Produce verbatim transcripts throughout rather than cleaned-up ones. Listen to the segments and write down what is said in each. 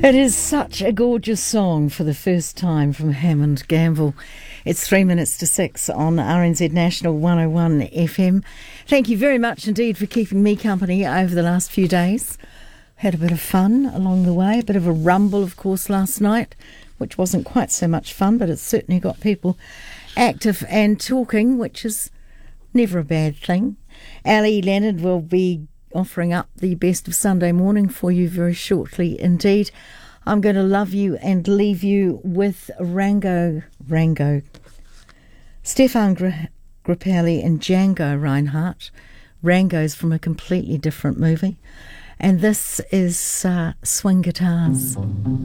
It is such a gorgeous song for the first time from Hammond Gamble. It's three minutes to six on R N Z National one oh one F M. Thank you very much indeed for keeping me company over the last few days. Had a bit of fun along the way, a bit of a rumble, of course, last night, which wasn't quite so much fun, but it's certainly got people active and talking, which is never a bad thing. Ali Leonard will be offering up the best of Sunday morning for you very shortly indeed. I'm going to love you and leave you with Rango, Rango, Stefan Gra- Grappelli and Django Reinhardt. Rango's from a completely different movie. And this is uh, Swing Guitars.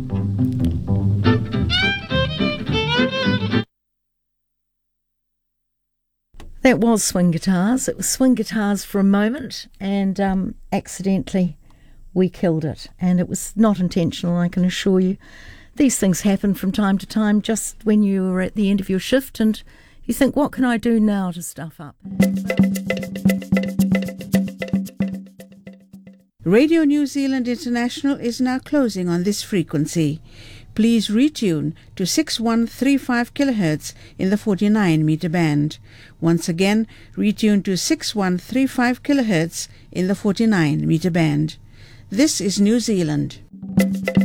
That was Swing Guitars. It was Swing Guitars for a moment, and um, accidentally we killed it. And it was not intentional, I can assure you. These things happen from time to time, just when you're at the end of your shift and you think, what can I do now to stuff up? Radio New Zealand International is now closing on this frequency. Please retune to six one three five kilohertz in the forty-nine meter band. Once again, retune to six one three five kilohertz in the forty-nine meter band. This is New Zealand.